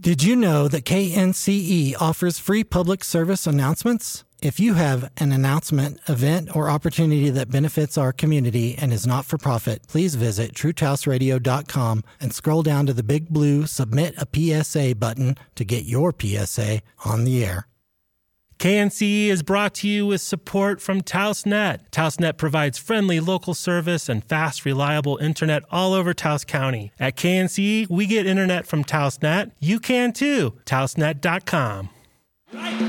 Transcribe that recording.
Did you know that KNCE offers free public service announcements? If you have an announcement, event, or opportunity that benefits our community and is not for profit, please visit truthhouseradio.com and scroll down to the big blue Submit a PSA button to get your PSA on the air. KNCE is brought to you with support from TaosNet. TaosNet provides friendly local service and fast, reliable internet all over Taos County. At KNCE, we get internet from TaosNet. You can too. TaosNet.com.